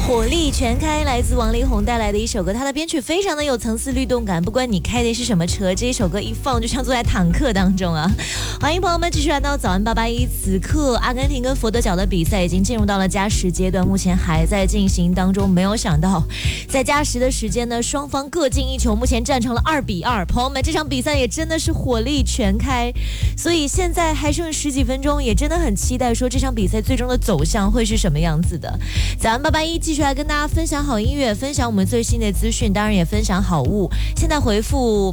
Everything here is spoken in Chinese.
火力全开，来自王力宏带来的一首歌，它的编曲非常的有层次律动感，不管你开的是什么车，这一首歌一放就像坐在坦克当中啊！欢迎朋友们继续来到早安881，此刻阿根廷跟佛得角的比赛已经进入到了加时阶段，目前还在进行当中。没有想到在加时的时间呢，双方各进一球，目前战成了2-2。朋友们，这场比赛也真的是火力全开，所以现在还剩10几分钟，也真的很期待说这场比赛最终的走向会是什么样子的。早安881继续来跟大家分享好音乐，分享我们最新的资讯，当然也分享好物。现在回复